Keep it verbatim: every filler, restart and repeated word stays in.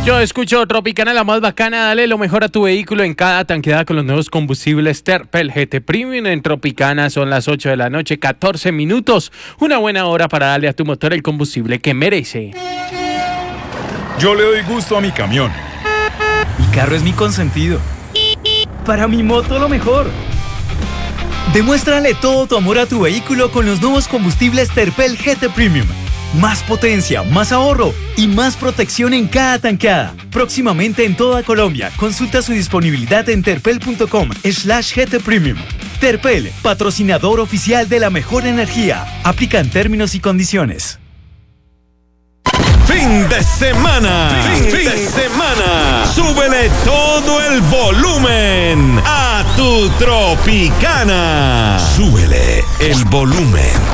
Yo escucho Tropicana, la más bacana. Dale lo mejor a tu vehículo en cada tanqueada con los nuevos combustibles Terpel G T Premium. En Tropicana son las ocho de la noche, catorce minutos. Una buena hora para darle a tu motor el combustible que merece. Yo le doy gusto a mi camión. Mi carro es mi consentido. Para mi moto lo mejor. Demuéstrale todo tu amor a tu vehículo con los nuevos combustibles Terpel G T Premium. Más potencia, más ahorro y más protección en cada tanqueada. Próximamente en toda Colombia. Consulta su disponibilidad en terpel.com slash GT Premium. Terpel, patrocinador oficial de la mejor energía. Aplican términos y condiciones. Fin de semana. Fin, fin de semana. Súbele todo el volumen a tu Tropicana. Súbele el volumen.